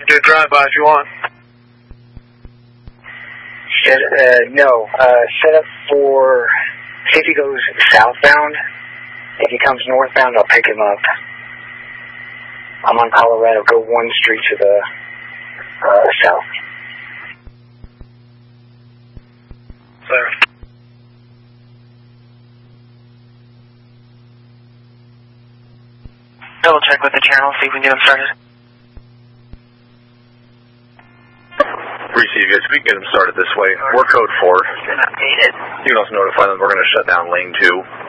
Do a drive-by if you want. No. Set up for, see if he goes southbound. If he comes northbound, I'll pick him up. I'm on Colorado. Go one street to the south. Clear. Double check with the channel, see if we can get him started. Receive, yes, we can get him started this way. We're code 4. Been updated. You can also notify them we're going to shut down lane 2.